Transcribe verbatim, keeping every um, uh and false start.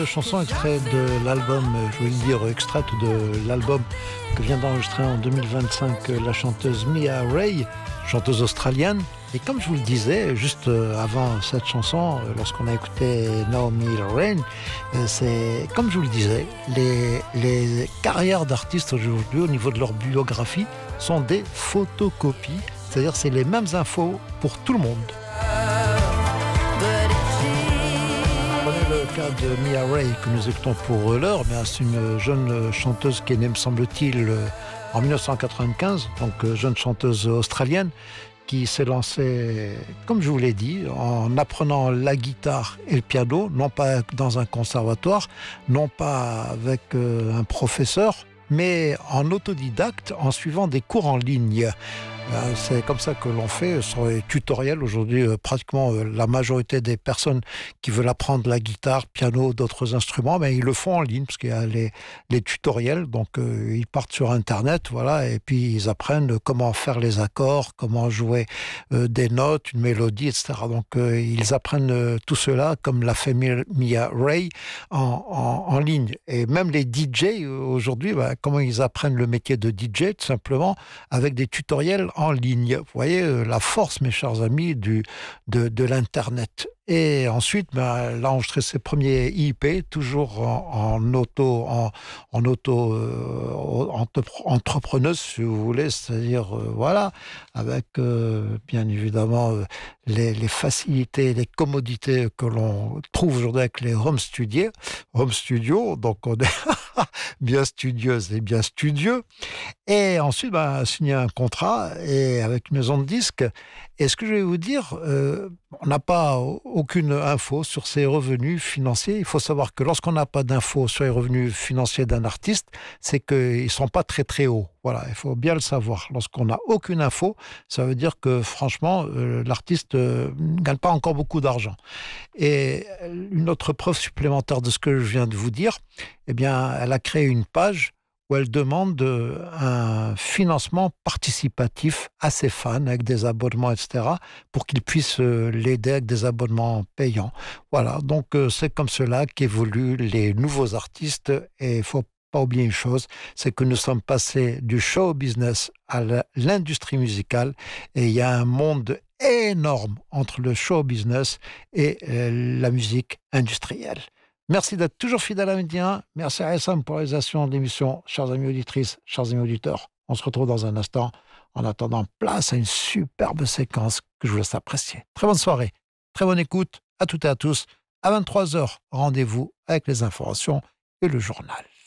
Chanson extraite de l'album, je voulais dire extraite de l'album que vient d'enregistrer en deux mille vingt-cinq la chanteuse Mia Ray, chanteuse australienne. Et comme je vous le disais, juste avant cette chanson, lorsqu'on a écouté Naomi Rain, c'est, comme je vous le disais, les, les carrières d'artistes aujourd'hui au niveau de leur biographie sont des photocopies, c'est-à-dire c'est les mêmes infos pour tout le monde. Le cas de Mia Ray que nous écoutons pour l'heure, c'est une jeune chanteuse qui est née, me semble-t-il, en dix-neuf cent quatre-vingt-quinze, donc jeune chanteuse australienne qui s'est lancée, comme je vous l'ai dit, en apprenant la guitare et le piano, non pas dans un conservatoire, non pas avec un professeur, mais en autodidacte, en suivant des cours en ligne. C'est comme ça que l'on fait sur les tutoriels. Aujourd'hui, pratiquement la majorité des personnes qui veulent apprendre la guitare, piano, d'autres instruments, ben, ils le font en ligne parce qu'il y a les, les tutoriels. Donc, euh, ils partent sur Internet, voilà, et puis ils apprennent comment faire les accords, comment jouer euh, des notes, une mélodie, et cetera. Donc, euh, ils apprennent euh, tout cela, comme l'a fait Mia Ray, en, en, en ligne. Et même les D J, aujourd'hui, ben, comment ils apprennent le métier de D J, tout simplement, avec des tutoriels en ligne. Vous voyez euh, la force, mes chers amis, du, de, de l'Internet. Et ensuite, ben, elle a enregistré ses premiers I P, toujours en, en auto, en, en auto euh, entrepreneuse, si vous voulez, c'est-à-dire, euh, voilà, avec, euh, bien évidemment, euh, les, les facilités, les commodités que l'on trouve aujourd'hui avec les home studios. Home studio, donc on est bien studieuse et bien studieux. Et ensuite, ben, signer un contrat et avec une maison de disques. Et ce que je vais vous dire, euh, on n'a pas aucune info sur ses revenus financiers. Il faut savoir que lorsqu'on n'a pas d'infos sur les revenus financiers d'un artiste, c'est qu'ils ne sont pas très très hauts. Voilà, il faut bien le savoir. Lorsqu'on n'a aucune info, ça veut dire que franchement, euh, l'artiste euh, ne gagne pas encore beaucoup d'argent. Et une autre preuve supplémentaire de ce que je viens de vous dire, eh bien, elle a créé une page où elle demande un financement participatif à ses fans avec des abonnements, et cetera, pour qu'ils puissent l'aider avec des abonnements payants. Voilà, donc c'est comme cela qu'évoluent les nouveaux artistes et il ne faut pas oublier une chose, c'est que nous sommes passés du show business à l'industrie musicale et il y a un monde énorme entre le show business et la musique industrielle. Merci d'être toujours fidèle à Médien. Merci à S M pour la réalisation de l'émission. Chers amis auditrices, chers amis auditeurs, on se retrouve dans un instant. En attendant, place à une superbe séquence que je vous laisse apprécier. Très bonne soirée, très bonne écoute à toutes et à tous. À vingt-trois heures, rendez-vous avec les informations et le journal.